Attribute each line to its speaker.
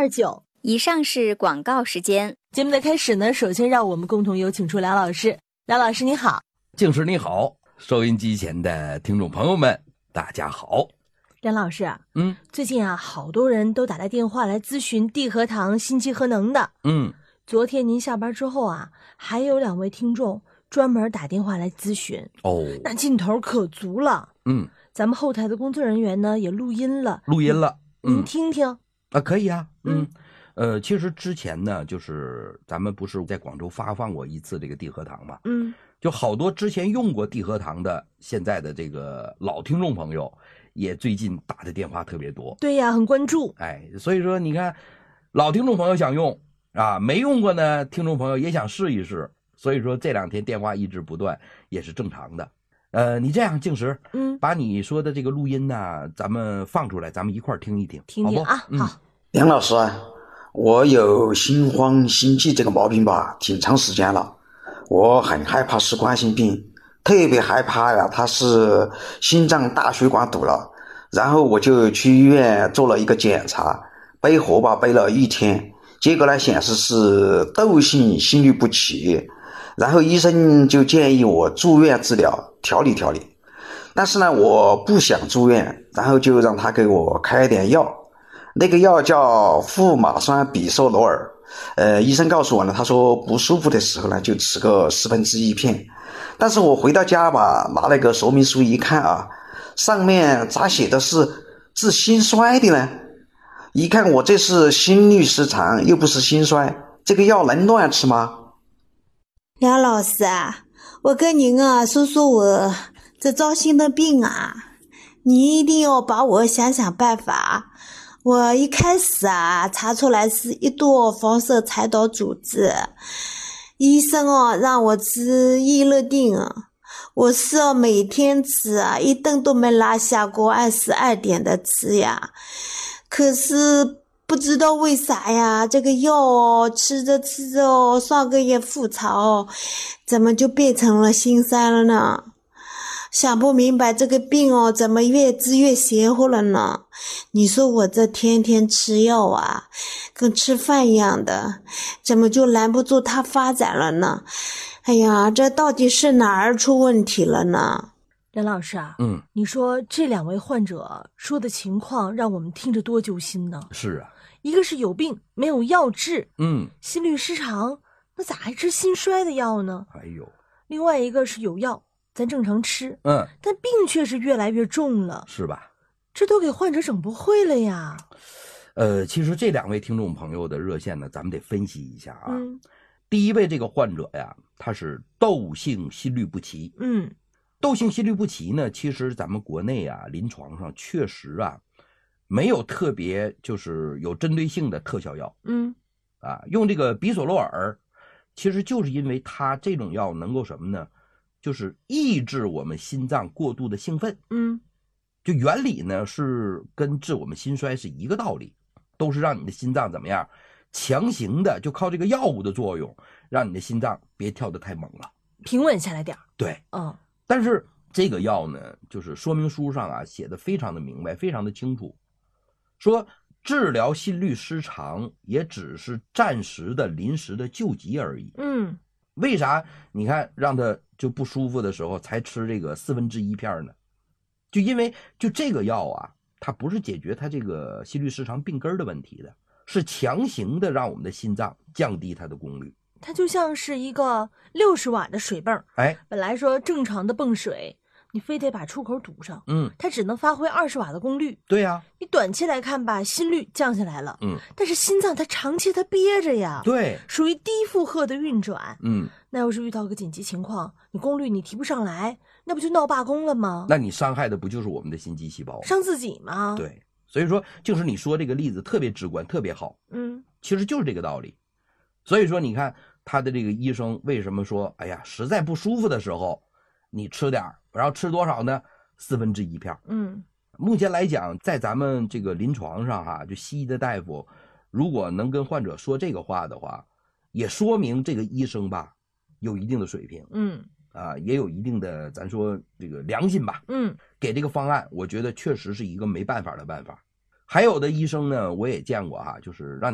Speaker 1: 29。
Speaker 2: 以上是广告时间。
Speaker 1: 节目的开始呢，首先让我们共同有请出梁老师。梁老师你好。
Speaker 3: 静师你好，收音机前的听众朋友们大家好。
Speaker 1: 梁老师啊，最近啊，好多人都打来电话来咨询地核糖、心肌核能的。昨天您下班之后啊，还有2位听众专门打电话来咨询。那劲头可足了。咱们后台的工作人员呢也录音了。您听听
Speaker 3: 啊，可以啊。其实之前呢，就是咱们不是在广州发放过一次这个地核糖嘛？就好多之前用过地核糖的，现在的这个老听众朋友，也最近打的电话特别多。
Speaker 1: 对呀，很关注。
Speaker 3: 所以说你看，老听众朋友想用啊，没用过呢，听众朋友也想试一试。所以说这2天电话一直不断，也是正常的。你这样，静时，把你说的这个录音呢，咱们放出来，咱们一块儿听一听，
Speaker 1: 听听啊。好，
Speaker 4: 梁老师啊，我有心慌心悸这个毛病吧，挺长时间了。我很害怕是冠心病，特别害怕呀，它是心脏大血管堵了。然后我就去医院做了一个检查，背活吧背了1天，结果呢显示是窦性心律不齐。然后医生就建议我住院治疗，调理。但是呢，我不想住院，然后就让他给我开点药。那个药叫富马酸比索罗尔。医生告诉我呢，他说不舒服的时候呢，就吃个1/4片。但是我回到家吧，拿那个说明书一看啊，上面咋写的是治心衰的呢？一看我这是心律失常，又不是心衰，这个药能乱吃吗？
Speaker 5: 梁老师啊，我跟您啊说说我这糟心的病啊，你一定要帮我想想办法。我一开始啊查出来是1垛放射财岛组织，医生让我吃益乐定啊，我是每天吃啊，一顿都没落下过，按时按点的吃呀。可是不知道为啥呀，这个药吃着上个月复查怎么就变成了心衰了呢？想不明白这个病怎么越治越邪乎了呢？你说我这天天吃药啊，跟吃饭一样的，怎么就拦不住它发展了呢？哎呀，这到底是哪儿出问题了呢？
Speaker 1: 梁老师啊，你说这2位患者说的情况让我们听着多揪心呢？
Speaker 3: 是啊，
Speaker 1: 一个是有病没有药治，心律失常，那咋还吃心衰的药呢？另外一个是有药咱正常吃，但病却是越来越重了，
Speaker 3: 是吧？
Speaker 1: 这都给患者整不会了呀。
Speaker 3: 其实这2位听众朋友的热线呢，咱们得分析一下啊。第一位这个患者呀，他是窦性心律不齐。窦性心律不齐呢，其实咱们国内啊，临床上确实啊，没有特别就是有针对性的特效药。用这个比索洛尔，其实就是因为它这种药能够什么呢？就是抑制我们心脏过度的兴奋。就原理呢是跟治我们心衰是一个道理，都是让你的心脏怎么样，强行的就靠这个药物的作用，让你的心脏别跳得太猛了，
Speaker 1: 平稳下来点。
Speaker 3: 对，但是这个药呢，就是说明书上啊写的非常的明白，非常的清楚，说治疗心律失常也只是暂时的临时的救急而已。为啥你看让他就不舒服的时候才吃这个1/4片呢？就因为就这个药啊，它不是解决它这个心律失常病根的问题的，是强行的让我们的心脏降低它的功率。
Speaker 1: 它就像是一个60瓦的水泵，本来说正常的泵水，你非得把出口堵上，它只能发挥20瓦的功率。
Speaker 3: 对呀，
Speaker 1: 你短期来看吧，心率降下来了，但是心脏它长期它憋着呀，
Speaker 3: 对，
Speaker 1: 属于低负荷的运转，那要是遇到个紧急情况，你功率你提不上来，那不就闹罢工了吗？
Speaker 3: 那你伤害的不就是我们的心肌细胞，
Speaker 1: 伤自己吗？
Speaker 3: 对，所以说就是你说这个例子特别直观，特别好，其实就是这个道理。所以说你看他的这个医生为什么说，哎呀，实在不舒服的时候你吃点，然后吃多少呢？1/4片。目前来讲，在咱们这个临床上哈，就西医的大夫如果能跟患者说这个话的话，也说明这个医生吧有一定的水平，也有一定的咱说这个良心吧，给这个方案，我觉得确实是一个没办法的办法。还有的医生呢，我也见过哈，就是让